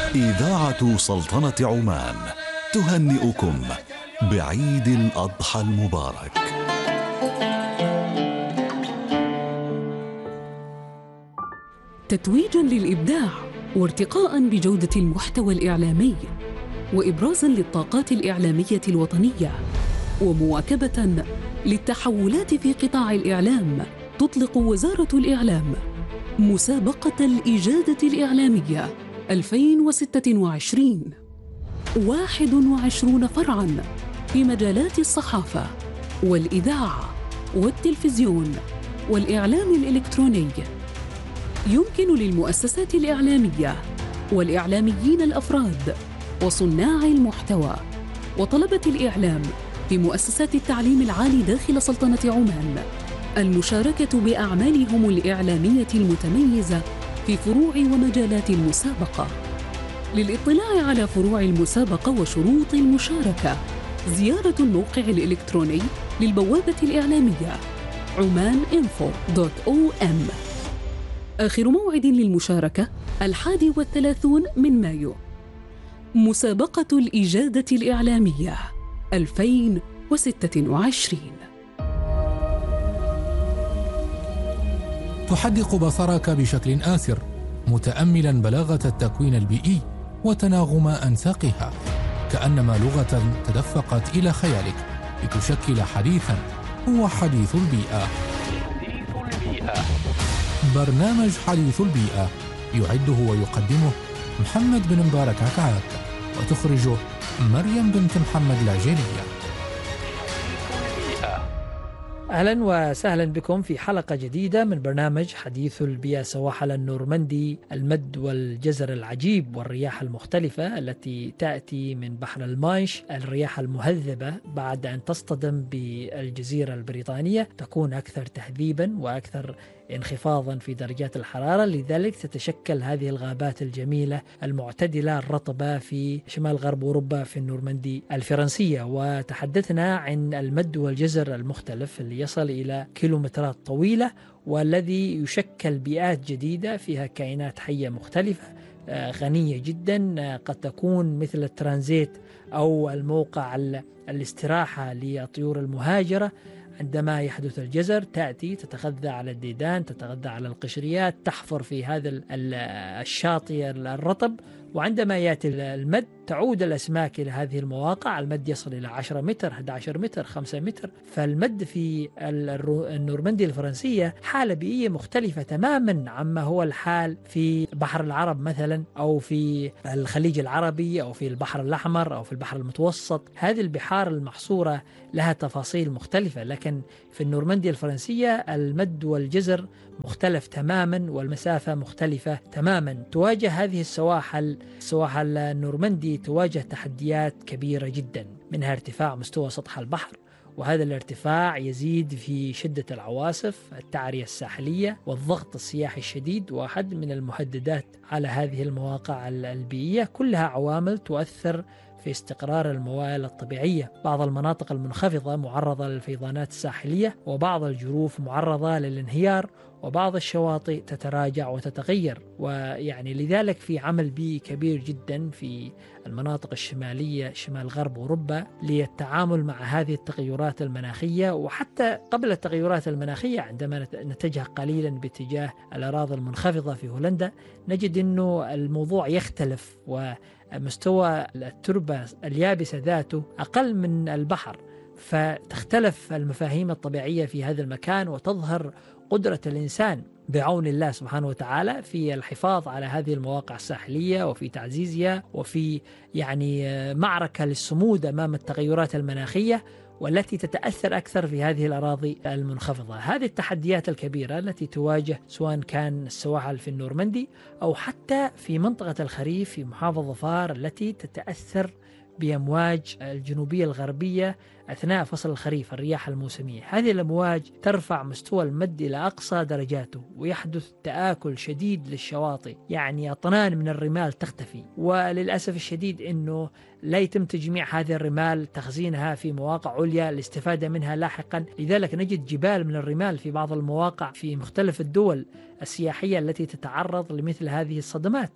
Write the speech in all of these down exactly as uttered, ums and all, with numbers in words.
إذاعة سلطنة عمان تهنئكم بعيد الأضحى المبارك. تتويجاً للإبداع وارتقاءً بجودة المحتوى الإعلامي وإبرازاً للطاقات الإعلامية الوطنية ومواكبة للتحولات في قطاع الإعلام، تطلق وزارة الإعلام مسابقة الإجادة الإعلامية ألفين وستة وعشرين، واحد وعشرون فرعاً في مجالات الصحافة والإذاعة والتلفزيون والإعلام الإلكتروني. يمكن للمؤسسات الإعلامية والإعلاميين الأفراد وصناع المحتوى وطلبة الإعلام في مؤسسات التعليم العالي داخل سلطنة عمان المشاركة بأعمالهم الإعلامية المتميزة في فروع ومجالات المسابقة. للإطلاع على فروع المسابقة وشروط المشاركة زيارة الموقع الإلكتروني للبوابة الإعلامية عمان إنفو دوت أو إم. آخر موعد للمشاركة الحادي والثلاثون من مايو. مسابقة الإجادة الإعلامية ألفين وستة وعشرين. تحدق بصرك بشكل آسر متأملا بلاغة التكوين البيئي وتناغم أنساقها، كأنما لغة تدفقت إلى خيالك لتشكل حديثا هو حديث البيئة. برنامج حديث البيئة يعده ويقدمه محمد بن مبارك عكعاك، وتخرجه مريم بنت محمد العجيلية. أهلا وسهلا بكم في حلقة جديدة من برنامج حديث البيئة. سواحل النورمندي، المد والجزر العجيب والرياح المختلفة التي تأتي من بحر المانش، الرياح المهذبة بعد أن تصطدم بالجزيرة البريطانية تكون أكثر تهذيبا وأكثر انخفاضا في درجات الحرارة، لذلك تتشكل هذه الغابات الجميلة المعتدلة الرطبة في شمال غرب أوروبا في النورمندي الفرنسية. وتحدثنا عن المد والجزر المختلف اللي يصل إلى كيلومترات طويلة، والذي يشكل بيئات جديدة فيها كائنات حية مختلفة غنية جدا، قد تكون مثل الترانزيت أو الموقع الاستراحة للطيور المهاجرة. عندما يحدث الجزر تأتي تتغذى على الديدان، تتغذى على القشريات، تحفر في هذا الشاطئ الرطب، وعندما يأتي المد تعود الأسماك إلى هذه المواقع. المد يصل إلى عشرة متر، أحد عشر متر، خمسة متر. فالمد في النورمندي الفرنسية حالة بيئية مختلفة تماما عما هو الحال في بحر العرب مثلا، أو في الخليج العربي، أو في البحر الأحمر، أو في البحر المتوسط. هذه البحار المحصورة لها تفاصيل مختلفة، لكن في النورمندي الفرنسية المد والجزر مختلف تماما والمسافة مختلفة تماما. تواجه هذه السواحل سواحل النورمندي تواجه تحديات كبيرة جدا، منها ارتفاع مستوى سطح البحر، وهذا الارتفاع يزيد في شدة العواصف، التعرية الساحلية، والضغط السياحي الشديد، واحد من المهددات على هذه المواقع البيئية. كلها عوامل تؤثر في استقرار الموارد الطبيعية. بعض المناطق المنخفضة معرضة للفيضانات الساحلية، وبعض الجروف معرضة للانهيار، وبعض الشواطئ تتراجع وتتغير. ويعني لذلك في عمل بيئي كبير جدا في المناطق الشمالية شمال غرب أوروبا للتعامل مع هذه التغيرات المناخية. وحتى قبل التغيرات المناخية عندما نتجه قليلا باتجاه الأراضي المنخفضة في هولندا نجد أنه الموضوع يختلف، ومستوى التربة اليابسة ذاته أقل من البحر، فتختلف المفاهيم الطبيعية في هذا المكان، وتظهر قدرة الإنسان بعون الله سبحانه وتعالى في الحفاظ على هذه المواقع الساحلية وفي تعزيزها، وفي يعني معركة للصمود أمام التغيرات المناخية والتي تتأثر أكثر في هذه الأراضي المنخفضة. هذه التحديات الكبيرة التي تواجه سواء كان السواحل في النورمندي أو حتى في منطقة الخريف في محافظة ظفار التي تتأثر بأمواج الجنوبية الغربية أثناء فصل الخريف، الرياح الموسمية. هذه الأمواج ترفع مستوى المد إلى أقصى درجاته، ويحدث تآكل شديد للشواطئ، يعني أطنان من الرمال تختفي. وللأسف الشديد أنه لا يتم تجميع هذه الرمال، تخزينها في مواقع عليا للاستفادة منها لاحقا. لذلك نجد جبال من الرمال في بعض المواقع في مختلف الدول السياحية التي تتعرض لمثل هذه الصدمات.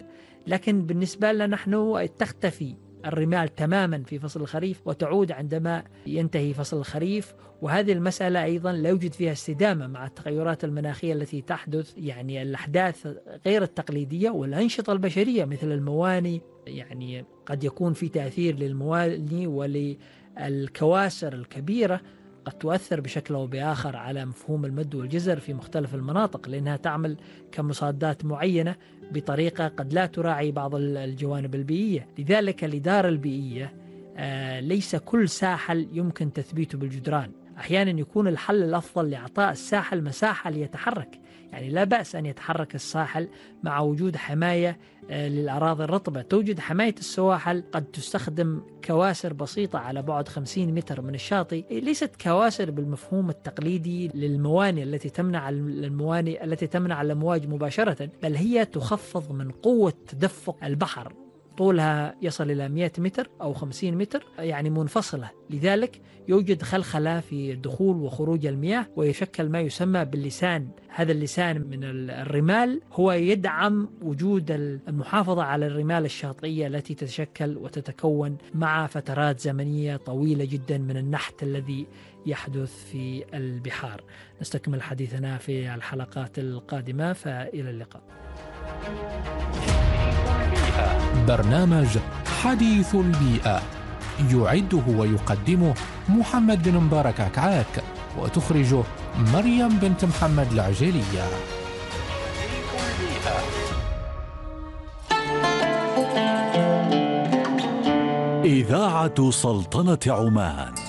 لكن بالنسبة لنا نحن تختفي الرمال تماما في فصل الخريف وتعود عندما ينتهي فصل الخريف. وهذه المسألة أيضا لا يوجد فيها استدامة مع التغيرات المناخية التي تحدث، يعني الأحداث غير التقليدية والأنشطة البشرية مثل المواني. يعني قد يكون في تأثير للمواني وللكواسر الكبيرة، قد تؤثر بشكل أو بآخر على مفهوم المد والجزر في مختلف المناطق، لأنها تعمل كمصادات معينة بطريقة قد لا تراعي بعض الجوانب البيئية. لذلك الإدارة البيئية آه ليس كل ساحل يمكن تثبيته بالجدران. أحيانا يكون الحل الأفضل لإعطاء الساحل مساحة ليتحرك، يعني لا بأس أن يتحرك الساحل مع وجود حماية آه للأراضي الرطبة. توجد حماية السواحل، قد تستخدم كواسر بسيطة على بعد خمسين متر من الشاطئ، ليست كواسر بالمفهوم التقليدي للموانئ التي تمنع الموانئ التي تمنع الأمواج مباشرة، بل هي تخفض من قوة تدفق البحر. طولها يصل إلى مئة متر أو خمسين متر، يعني منفصلة. لذلك يوجد خلخلة في دخول وخروج المياه، ويشكل ما يسمى باللسان. هذا اللسان من الرمال هو يدعم وجود المحافظة على الرمال الشاطئية التي تتشكل وتتكون مع فترات زمنية طويلة جدا من النحت الذي يحدث في البحار. نستكمل حديثنا في الحلقات القادمة، فإلى اللقاء. برنامج حديث البيئة يعده ويقدمه محمد بن مبارك عكعاك، وتخرجه مريم بنت محمد العجيلية. إذاعة سلطنة عمان.